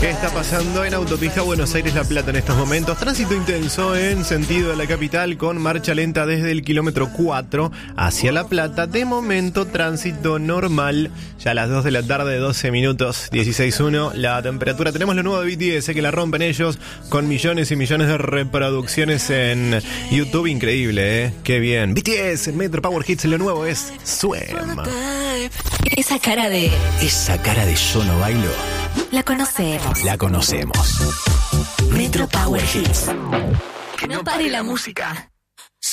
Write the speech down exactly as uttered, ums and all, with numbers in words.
¿Qué está pasando en autopista Buenos Aires-La Plata en estos momentos? Tránsito intenso en sentido de la capital con marcha lenta desde el kilómetro cuatro hacia La Plata. De momento, tránsito normal. Ya a las dos de la tarde, doce minutos, dieciséis uno. La temperatura. Tenemos lo nuevo de B T S, que la rompen ellos con millones y millones de reproducciones en YouTube. Increíble, ¿eh? Qué bien. B T S, Metro Power Hits, lo nuevo es Swim. Esa cara de... Esa cara de yo no bailo. La conocemos. La conocemos. Metro Power Hits. Que no pare la música.